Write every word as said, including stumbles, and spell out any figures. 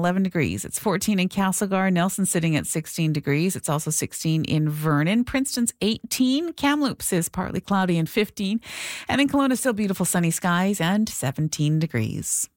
eleven degrees. It's fourteen in Castlegar. Nelson sitting at sixteen degrees. It's also sixteen in Vernon. Princeton's eighteen. Kamloops is partly cloudy and fifteen. And in Kelowna, still beautiful sunny skies and seventeen degrees.